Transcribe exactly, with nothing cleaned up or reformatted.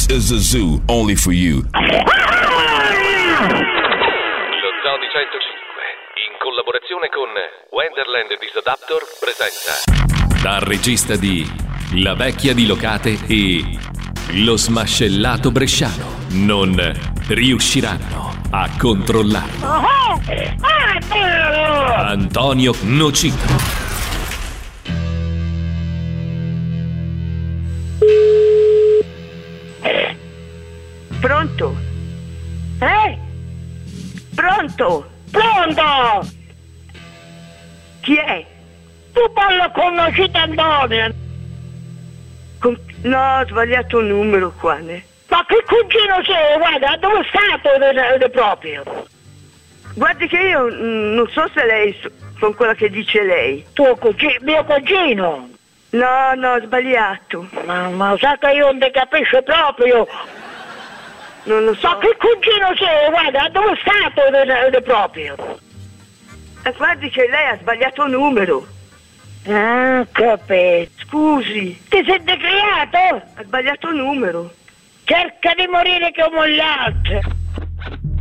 This is a zoo only for you. Lo Zoo di centocinque, in collaborazione con Wonderland Disadaptor, presenta dal regista di La vecchia di Locate e Lo smascellato bresciano. Non riusciranno a controllarlo. Antonio Nocito. Pronto? Eh? Pronto? Pronto? Chi è? Tu parlo con Nocito Antonio. Con... No, ho sbagliato un numero qua, ne? Ma che cugino sei? Guarda, dove state proprio? Guardi che io mh, non so se lei con quella che dice lei. Tuo cugino? Mio cugino? No, no, ho sbagliato. Ma, ma sa che io non ti capisco proprio. Non lo so. Ma che cugino sei? Guarda, dove state proprio? Eh, guardi che lei ha sbagliato numero. Ah, capito. Scusi. Ti sei decreato? Ha sbagliato numero. Cerca di morire come gli altri.